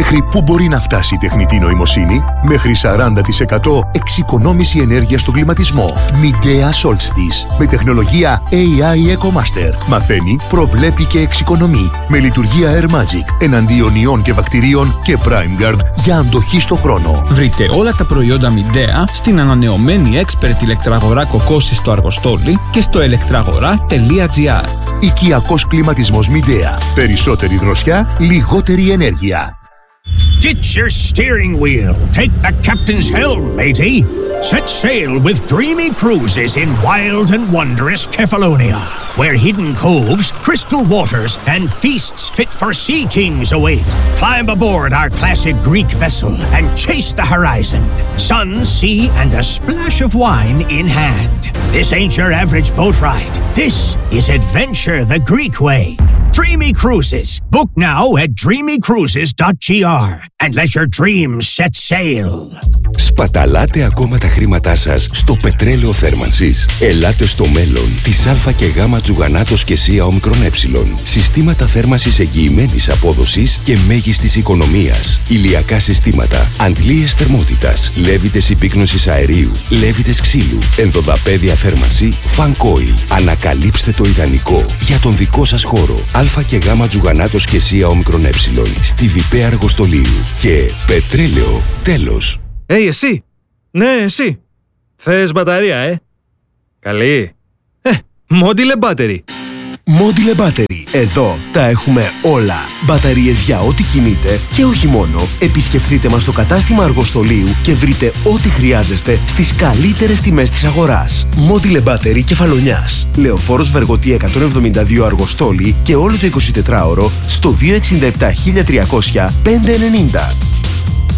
Μέχρι πού μπορεί να φτάσει η τεχνητή νοημοσύνη? Μέχρι 40% εξοικονόμηση ενέργειας στον κλιματισμό. Midea Solstice. Με τεχνολογία AI EcoMaster. Μαθαίνει, προβλέπει και εξοικονομεί. Με λειτουργία Air Magic. Εναντίον ιών και βακτηρίων και PrimeGuard για αντοχή στο χρόνο. Βρείτε όλα τα προϊόντα Midea στην ανανεωμένη expert ηλεκτραγορά Κοκκόσης στο Αργοστόλι και στο electragora.gr. Οικιακός κλιματισμός Midea. Περισσότερη δροσιά, λιγότερη ενέργεια. Ditch your steering wheel. Take the captain's helm, matey. Set sail with dreamy cruises in wild and wondrous Kefalonia, where hidden coves, crystal waters, and feasts fit for sea kings await. Climb aboard our classic Greek vessel and chase the horizon. Sun, sea, and a splash of wine in hand. This ain't your average boat ride. This is adventure the Greek way. Dreamy Cruises. Book now at dreamycruises.gr and let your dreams set sail. Σπαταλάτε ακόμα τα χρήματά σας στο πετρέλαιο θέρμανσης? Ελάτε στο μέλλον της Α και Γ τζουγανάτος και Σία Ομικρον Ε. Συστήματα θέρμανσης εγγυημένης απόδοσης και μέγιστης οικονομίας. Ηλιακά συστήματα, αντλίες θερμότητας, λέβητες υπίκνωσης αερίου, λέβητες ξύλου, ενδοδαπέδια θέρμανση, fan coil. Ανακαλύψτε το ιδανικό για τον δικό σας χώρο. Α και Γ τζουγανάτος και Σία Ομικρον Ε. Στη Βιπέ Αργοστολίου. Και πετρέλαιο, τέλος. Εσύ! Ναι, εσύ! Θες μπαταρία, Καλή! Module Battery! Module Battery. Εδώ τα έχουμε όλα. Μπαταρίες για ό,τι κινείτε και όχι μόνο. Επισκεφτείτε μας στο κατάστημα Αργοστολίου και βρείτε ό,τι χρειάζεστε στις καλύτερες τιμές της αγοράς. Module Battery Κεφαλονιάς. Λεωφόρος Βεργοτή 172 Αργοστόλη και όλο το 24ωρο στο 267 1300 590.